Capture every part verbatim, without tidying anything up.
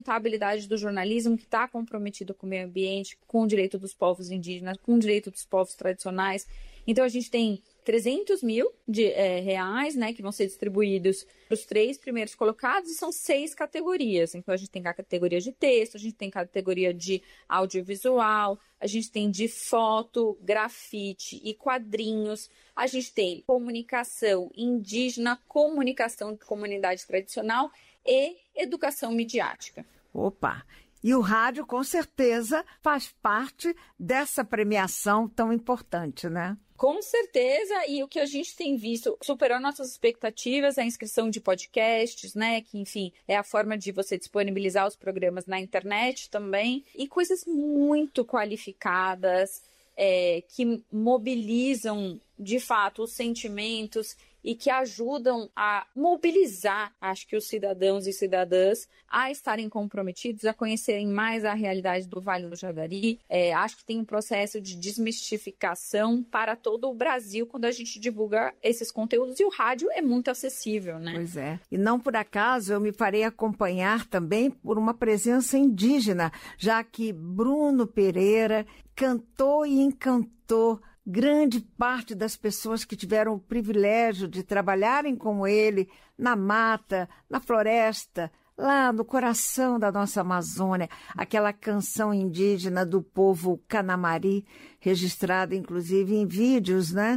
a habilidade do jornalismo que está comprometido com o meio ambiente, com o direito dos povos indígenas, com o direito dos povos tradicionais. Então, a gente tem trezentos mil de, é, reais, né, que vão ser distribuídos para os três primeiros colocados, e são seis categorias. Então, a gente tem a categoria de texto, a gente tem a categoria de audiovisual, a gente tem de foto, grafite e quadrinhos, a gente tem comunicação indígena, comunicação de comunidade tradicional e educação midiática. Opa! E o rádio, com certeza, faz parte dessa premiação tão importante, né? Com certeza, e o que a gente tem visto superou nossas expectativas, a inscrição de podcasts, né, que, enfim, é a forma de você disponibilizar os programas na internet também, e coisas muito qualificadas, é, que mobilizam, de fato, os sentimentos e que ajudam a mobilizar, acho que os cidadãos e cidadãs a estarem comprometidos, a conhecerem mais a realidade do Vale do Javari. É, acho que tem um processo de desmistificação para todo o Brasil quando a gente divulga esses conteúdos, e o rádio é muito acessível, né? Pois é. E não por acaso eu me farei acompanhar também por uma presença indígena, já que Bruno Pereira cantou e encantou grande parte das pessoas que tiveram o privilégio de trabalharem com ele na mata, na floresta, lá no coração da nossa Amazônia, aquela canção indígena do povo Canamari, registrada inclusive em vídeos, né?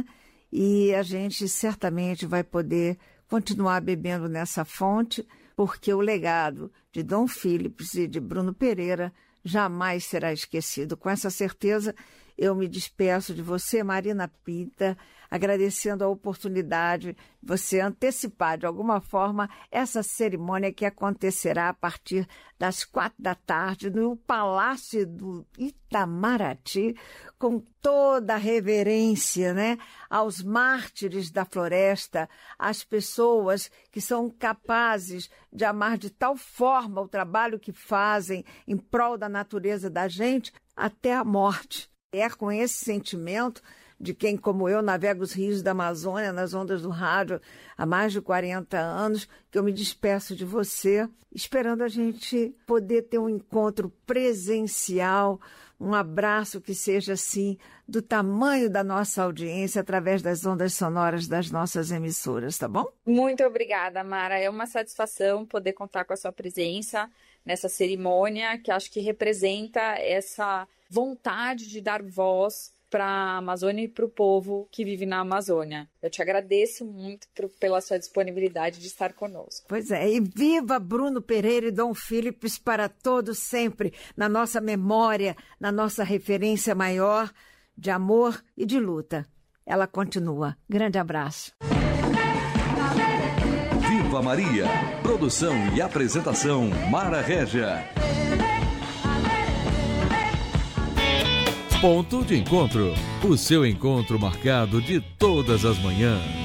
E a gente certamente vai poder continuar bebendo nessa fonte, porque o legado de Dom Philips e de Bruno Pereira jamais será esquecido. Com essa certeza, eu me despeço de você, Marina Pinta, agradecendo a oportunidade de você antecipar, de alguma forma, essa cerimônia que acontecerá a partir das quatro da tarde no Palácio do Itamaraty, com toda a reverência, né, aos mártires da floresta, às pessoas que são capazes de amar de tal forma o trabalho que fazem em prol da natureza da gente até a morte. É com esse sentimento de quem, como eu, navega os rios da Amazônia nas ondas do rádio há mais de quarenta anos, que eu me despeço de você, esperando a gente poder ter um encontro presencial, um abraço que seja, assim, do tamanho da nossa audiência através das ondas sonoras das nossas emissoras, tá bom? Muito obrigada, Mara. É uma satisfação poder contar com a sua presença nessa cerimônia, que acho que representa essa vontade de dar voz para a Amazônia e para o povo que vive na Amazônia. Eu te agradeço muito por, pela sua disponibilidade de estar conosco. Pois é, e viva Bruno Pereira e Dom Philips para todos sempre, na nossa memória, na nossa referência maior de amor e de luta. Ela continua. Grande abraço. Viva Maria! Produção e apresentação Mara Régia. Ponto de Encontro, o seu encontro marcado de todas as manhãs.